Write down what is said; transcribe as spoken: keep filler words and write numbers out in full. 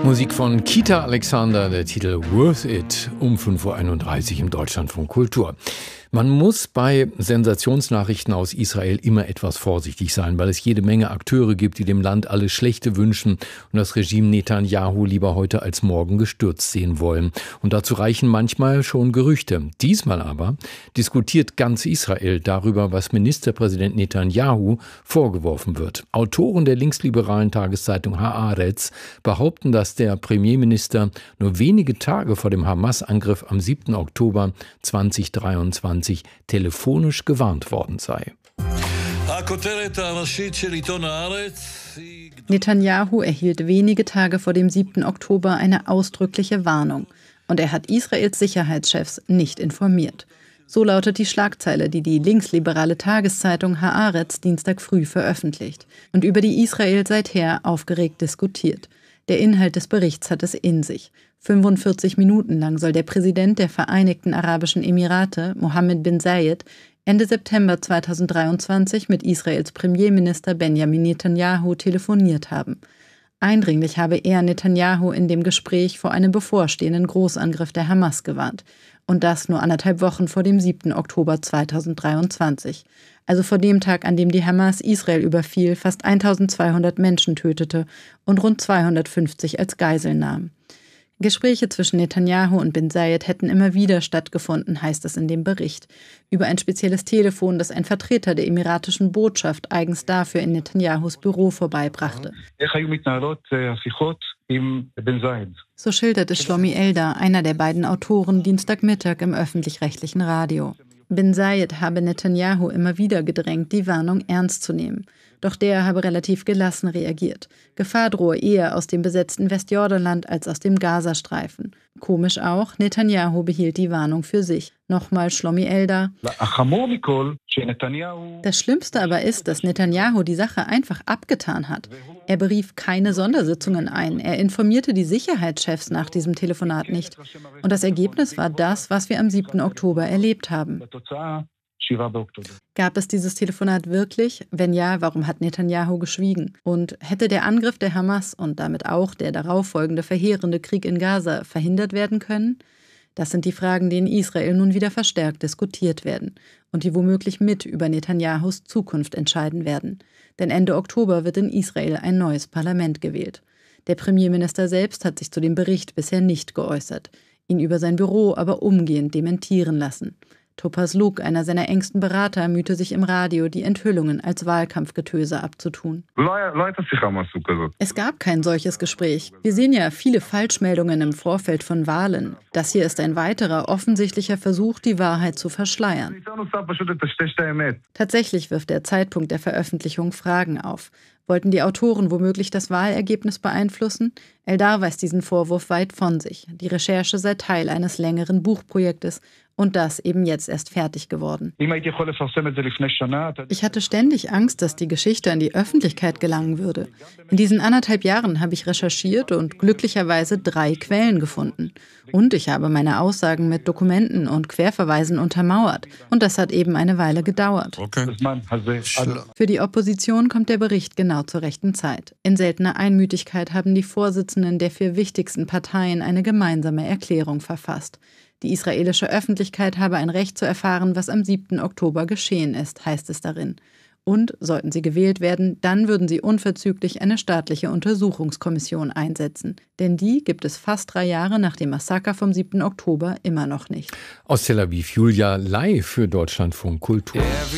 Musik von Kita Alexander, der Titel Worth It, um fünf Uhr einunddreißig im Deutschlandfunk Kultur. Man muss bei Sensationsnachrichten aus Israel immer etwas vorsichtig sein, weil es jede Menge Akteure gibt, die dem Land alles Schlechte wünschen und das Regime Netanyahu lieber heute als morgen gestürzt sehen wollen. Und dazu reichen manchmal schon Gerüchte. Diesmal aber diskutiert ganz Israel darüber, was Ministerpräsident Netanyahu vorgeworfen wird. Autoren der linksliberalen Tageszeitung Haaretz behaupten, dass der Premierminister nur wenige Tage vor dem Hamas-Angriff am siebten Oktober zweitausenddreiundzwanzig telefonisch gewarnt worden sei. Netanyahu erhielt wenige Tage vor dem siebten Oktober eine ausdrückliche Warnung und er hat Israels Sicherheitschefs nicht informiert. So lautet die Schlagzeile, die die linksliberale Tageszeitung Haaretz Dienstag früh veröffentlicht und über die Israel seither aufgeregt diskutiert. Der Inhalt des Berichts hat es in sich. fünfundvierzig Minuten lang soll der Präsident der Vereinigten Arabischen Emirate, Mohammed bin Zayed, Ende September zweitausenddreiundzwanzig mit Israels Premierminister Benjamin Netanyahu telefoniert haben. Eindringlich habe er Netanyahu in dem Gespräch vor einem bevorstehenden Großangriff der Hamas gewarnt. Und das nur anderthalb Wochen vor dem siebten Oktober zweitausenddreiundzwanzig. Also vor dem Tag, an dem die Hamas Israel überfiel, fast eintausendzweihundert Menschen tötete und rund zweihundertfünfzig als Geiseln nahm. Gespräche zwischen Netanyahu und bin Zayed hätten immer wieder stattgefunden, heißt es in dem Bericht. Über ein spezielles Telefon, das ein Vertreter der emiratischen Botschaft eigens dafür in Netanyahus Büro vorbeibrachte. So schilderte Shlomi Eldar, einer der beiden Autoren, Dienstagmittag im öffentlich-rechtlichen Radio. Bin Zayed habe Netanyahu immer wieder gedrängt, die Warnung ernst zu nehmen. Doch der habe relativ gelassen reagiert. Gefahr drohe eher aus dem besetzten Westjordanland als aus dem Gazastreifen. Komisch auch, Netanyahu behielt die Warnung für sich. Nochmal Shlomi Eldar. Das Schlimmste aber ist, dass Netanyahu die Sache einfach abgetan hat. Er berief keine Sondersitzungen ein. Er informierte die Sicherheitschefs nach diesem Telefonat nicht. Und das Ergebnis war das, was wir am siebten Oktober erlebt haben. Gab es dieses Telefonat wirklich? Wenn ja, warum hat Netanyahu geschwiegen? Und hätte der Angriff der Hamas und damit auch der darauffolgende verheerende Krieg in Gaza verhindert werden können? Das sind die Fragen, die in Israel nun wieder verstärkt diskutiert werden und die womöglich mit über Netanyahus Zukunft entscheiden werden. Denn Ende Oktober wird in Israel ein neues Parlament gewählt. Der Premierminister selbst hat sich zu dem Bericht bisher nicht geäußert, ihn über sein Büro aber umgehend dementieren lassen. Topaz Luke, einer seiner engsten Berater, mühte sich im Radio, die Enthüllungen als Wahlkampfgetöse abzutun. Es gab kein solches Gespräch. Wir sehen ja viele Falschmeldungen im Vorfeld von Wahlen. Das hier ist ein weiterer offensichtlicher Versuch, die Wahrheit zu verschleiern. Tatsächlich wirft der Zeitpunkt der Veröffentlichung Fragen auf. Wollten die Autoren womöglich das Wahlergebnis beeinflussen? Eldar weist diesen Vorwurf weit von sich. Die Recherche sei Teil eines längeren Buchprojektes und das eben jetzt erst fertig geworden. Ich hatte ständig Angst, dass die Geschichte an die Öffentlichkeit gelangen würde. In diesen anderthalb Jahren habe ich recherchiert und glücklicherweise drei Quellen gefunden. Und ich habe meine Aussagen mit Dokumenten und Querverweisen untermauert. Und das hat eben eine Weile gedauert. Okay. Für die Opposition kommt der Bericht genau zur rechten Zeit. In seltener Einmütigkeit haben die Vorsitzenden der vier wichtigsten Parteien eine gemeinsame Erklärung verfasst. Die israelische Öffentlichkeit habe ein Recht zu erfahren, was am siebten Oktober geschehen ist, heißt es darin. Und, sollten sie gewählt werden, dann würden sie unverzüglich eine staatliche Untersuchungskommission einsetzen. Denn die gibt es fast drei Jahre nach dem Massaker vom siebten Oktober immer noch nicht. Aus Tel Aviv, Julia Lai für Deutschlandfunk Kultur.